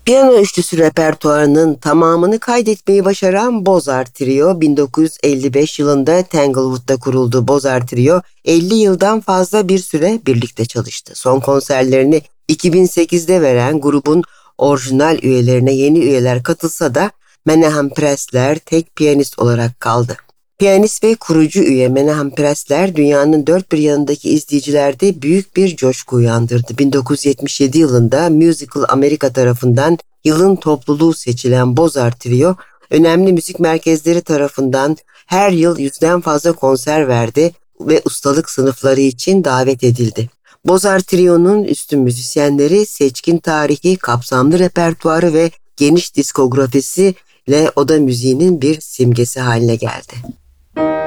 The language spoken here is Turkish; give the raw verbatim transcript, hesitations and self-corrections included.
Piyano üçlüsü repertuarının tamamını kaydetmeyi başaran Bozart Trio, bin dokuz yüz elli beş yılında Tanglewood'da kuruldu. Bozart Trio, elli yıldan fazla bir süre birlikte çalıştı. Son konserlerini iki bin sekizde veren grubun orijinal üyelerine yeni üyeler katılsa da Menahem Pressler tek piyanist olarak kaldı. Piyanist ve kurucu üye Menahem Pressler dünyanın dört bir yanındaki izleyicilerde büyük bir coşku uyandırdı. bin dokuz yüz yetmiş yedi yılında Musical America tarafından yılın topluluğu seçilen Bozart Trio, önemli müzik merkezleri tarafından her yıl yüzden fazla konser verdi ve ustalık sınıfları için davet edildi. Bozart Trio'nun üstün müzisyenleri, seçkin tarihi, kapsamlı repertuarı ve geniş diskografisi ile oda müziğinin bir simgesi haline geldi.